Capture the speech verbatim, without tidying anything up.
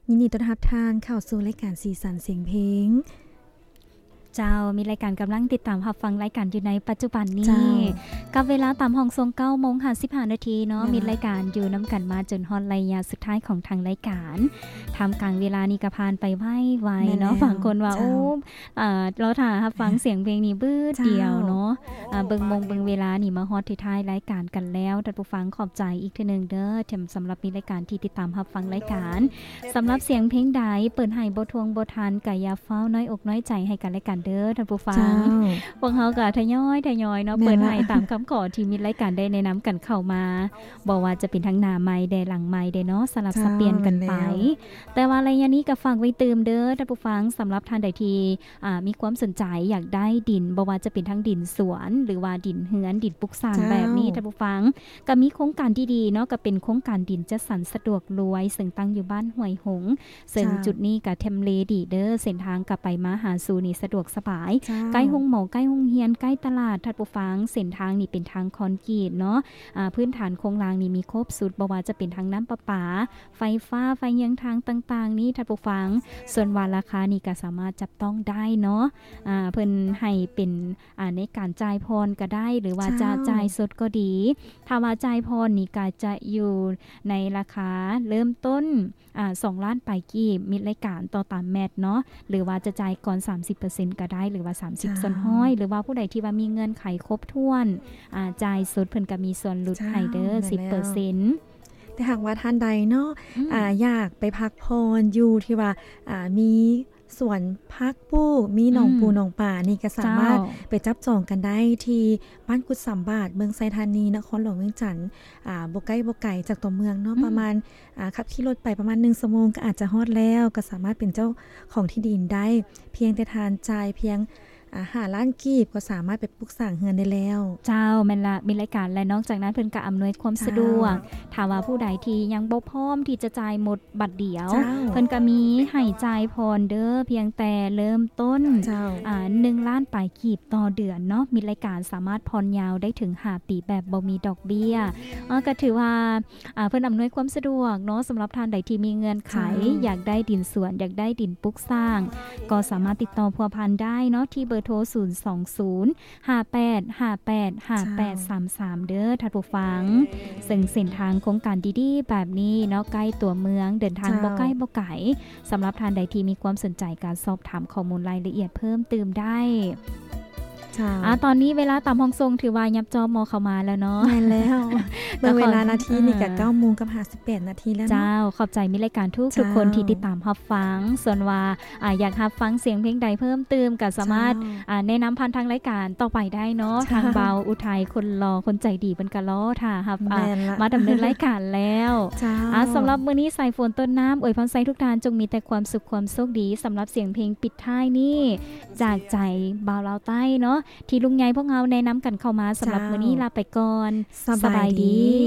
ยินดีต้อนรับท่านเข้าสู่รายการสีสันเสียงเพลงเจ้ามีรายการกำลังติดตามรับฟังรายการอยู่ในปัจจุบันนี้กับเวลาตามห้องทรงเก้าโมงห้าสิบห้านาทีเนาะมีรายการอยู่น้ำกันมาจนฮอดระยะสุดท้ายของทางรายการทำกลางเวลานี้ก็ผ่านไปไวๆเนาะบางคนว่าโอ้เอ่อเราถ่ารับฟังเสียงเพลงนี้บื้อเดียวเนาะอ่าเบิ่งมงเบิ่งเวลานี่มาฮอดท้ายรายการกันแล้วท่านผู้ฟังขอบใจอีกทีนึงเด้อสำหรับมีรายการที่ติดตามรับฟังรายการสำหรับเสียงเพลงใดเปิดให้บ่ทวงบ่ทันก็อย่าเฝ้าน้อยอกน้อยใจให้กันรายการเด้อท่านผู้ฟังพวกเฮาก็ทยอยทยอยเนาะเปิดให้ตามคำขอที่มีรายการได้แนะนำกันเข้ามาบอกว่าจะเป็นทั้งหน้าไมค์ได้หลังไมค์ได้เนาะสลับสับเปลี่ยนกันไปแต่ว่าระยะนี้ก็ฝากไว้เติมเด้อท่านผู้ฟังสำหรับท่านใดที่อ่ามีความสนใจอยากได้ดินบ่ว่าจะเป็นทั้งดินสวนหรือว่าดินเฮือนดินปลูกสร้างแบบนี้ท่านผู้ฟังก็มีโครงการดีๆเนาะก็เป็นโครงการดินจัดสรรสะดวกรวยซึ่งตั้งอยู่บ้านห้วยหงซึ่งจุดนี้ก็เทมเลดีเด้อเส้นทางกลับไปมาหาสู่นี่สะดวกสบายใกล้ห้องหมอใกล้ห้องเฮียนใกล้ตลาดท่านผู้ฟังเส้นทางนี่เป็นทางคอนกรีตเนาะอ่าพื้นฐานโครงรางนี่มีครบสุดบ่ว่าจะเป็นทางน้ำประปาไฟฟ้าไฟเยื้องทางต่างๆนี่ท่านผู้ฟังส่วนว่าราคานี่ก็สามารถจับต้องได้เนาะอ่าเพิ่นให้เป็นอ่าในการจ่ายพรก็ได้หรือว่าจะจ่ายสดก็ดีถ้าว่าจ่ายพรนี่ก็จะอยู่ในราคาเริ่มต้นอ่าสองล้านปลายกีบมีรายการต่อตามแมตเนาะหรือว่าจะจ่ายก่อน สามสิบเปอร์เซ็นต์ ก็ได้หรือว่าสามสิบส่วนห้อยหรือว่าผู้ใดที่ว่ามีเงินไขครบถ้วนอ่าจ่ายสดเพิ่นก็มีส่วนลดให้เด้อ สิบเปอร์เซ็นต์แต่หากว่าท่านใดเนาะอ่าอยากไปพักพรอยู่ที่ว่าอ่ามีสวนพักปลูกมีหนองปูหนองป่านี่ก็สามารถไปจับจองกันได้ที่บ้านกุดสามบาทเมืองไซธานีนครหลวงเวียงจันทน์อ่าบ่ใกล้บ่ไกลจากตัวเมืองเนาะประมาณอ่าขับขี่รถไปประมาณหนึ่งชั่วโมงก็อาจจะฮอดแล้วก็สามารถเป็นเจ้าของที่ดินได้เพียงแต่ทานจ่ายเพียงอาหารล้านกีบก็สามารถไปปลูกสร้างเฮือนได้แล้วเจ้าแม่นละมีรายการและนอกจากนั้นเพิ่นก็อำนวยความสะดวกถ้าว่าผู้ใดที่ยังบ่พร้อมที่จะจ่ายหมดบัดเดียวเพิ่นก็มีให้จ่ายพรเด้อเพียงแต่เริ่มต้นอ่าหนึ่งล้านปลายกีบต่อเดือนเนาะมีรายการสามารถพรยาวได้ถึงห้าปีแบบบ่มีดอกเบี้ยอ่าก็ถือว่าอ่าเพิ่นอำนวยความสะดวกเนาะสำหรับท่านใดที่มีเงินไขอยากได้ดินสวนอยากได้ดินปลูกสร้างก็สามารถติดต่อพัวพันได้เนาะที่เบอร์โทรศูนย์ สอง ศูนย์ ห้า แปด ห้า แปด ห้า แปด สาม สาม เด้อท่านผู้ฟังซึ่งเส้นทางโครงการดีๆแบบนี้เนาะใกล้ตัวเมืองเดินทางบ่ใกล้บ่ไกลสำหรับท่านใดที่มีความสนใจการสอบถามข้อมูลรายละเอียดเพิ่มเติมได้อ่าตอนนี้เวลาตามห้องทรงถือว่ายับจอมอเข้ามาแล้วเนาะแม่นแล้วเมื่อเวลานาทีนี่ก็เก้าโมงกับห้าสิบแปดนาทีแล้วเจ้าขอบใจมีรายการทุกทุกคนที่ติดตามรับฟังส่วนว่าอ่าอยากรับฟังเสียงเพลงใดเพิ่มเติมก็สามารถอ่าแนะนำผ่านทางรายการต่อไปได้เนาะทางเบาอุทัยคนรอคนใจดีเพิ่นก็รอท่ารับอ่ามาดำเนินรายการแล้วอ่าสำหรับมื้อนี้สายฝนต้นน้ำอวยพรใส่ทุกท่านจงมีแต่ความสุขความโชคดีสำหรับเสียงเพลงปิดท้ายนี่จากใจบ่าวลาวใต้เนาะที่ลุงใหญ่พวกเราแนะนำกันเข้ามาสำหรับมื้อนี้ลาไปก่อนสบายดี